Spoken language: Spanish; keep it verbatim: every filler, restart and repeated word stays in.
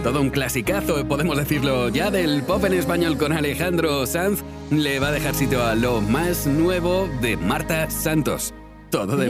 Todo un clasicazo, podemos decirlo ya, del pop en español con Alejandro Sanz. Le va a dejar sitio a lo más nuevo de Marta Santos. Todo de